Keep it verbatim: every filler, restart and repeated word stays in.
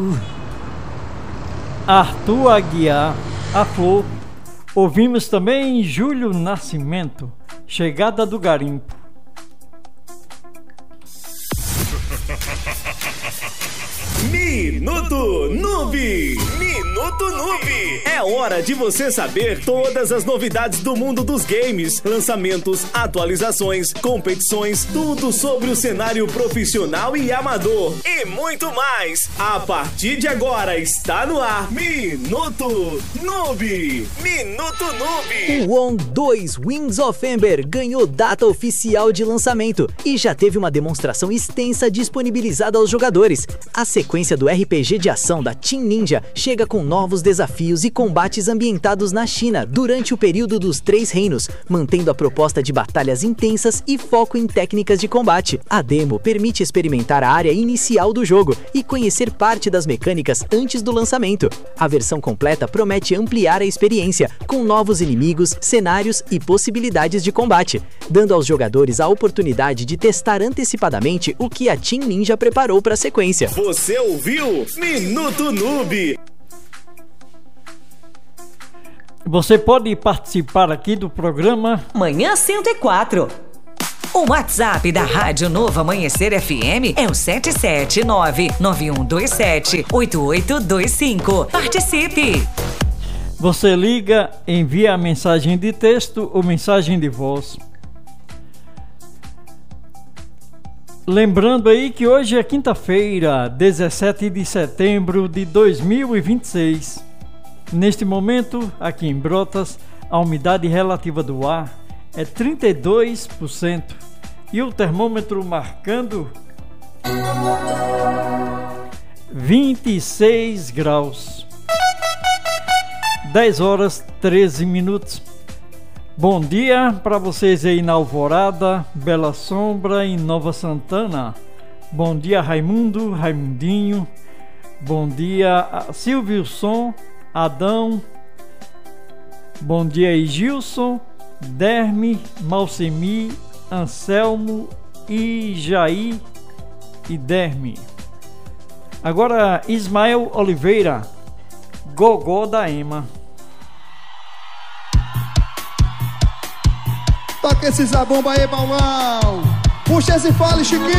Arthur Aguiar, A Flor. Ouvimos também Júlio Nascimento, Chegada do Garimpo. Minuto Noob! Minuto Noob! É hora de você saber todas as novidades do mundo dos games, lançamentos, atualizações, competições, tudo sobre o cenário profissional e amador e muito mais. A partir de agora está no ar Minuto Noob! Minuto Noob! O ON dois Wings of Ember ganhou data oficial de lançamento e já teve uma demonstração extensa disponibilizada aos jogadores. A sequência do R P G de ação da Team Ninja chega com novos desafios e combates ambientados na China durante o período dos Três Reinos, mantendo a proposta de batalhas intensas e foco em técnicas de combate. A demo permite experimentar a área inicial do jogo e conhecer parte das mecânicas antes do lançamento. A versão completa promete ampliar a experiência, com novos inimigos, cenários e possibilidades de combate, dando aos jogadores a oportunidade de testar antecipadamente o que a Team Ninja preparou para a sequência. Você ouviu Minuto Noob? Você pode participar aqui do programa Manhã cento e quatro. O WhatsApp da Rádio Novo Amanhecer F M é o sete sete nove nove um dois sete oito oito dois cinco. Participe! Você liga, envia a mensagem de texto ou mensagem de voz. Lembrando aí que hoje é quinta-feira, dezessete de setembro de dois mil e vinte e seis. Neste momento, aqui em Brotas, a umidade relativa do ar é trinta e dois por cento e o termômetro marcando vinte e seis graus. dez horas treze minutos. Bom dia para vocês aí na Alvorada, Bela Sombra e Nova Santana. Bom dia Raimundo, Raimundinho. Bom dia Silvio Som, Adão. Bom dia aí Gilson, Derme, Malcemi, Anselmo e Jair e Derme. Agora Ismael Oliveira, Gogó da Ema. Toca esse zabumba aí, Paulão. Puxa esse fole, Chiquinho.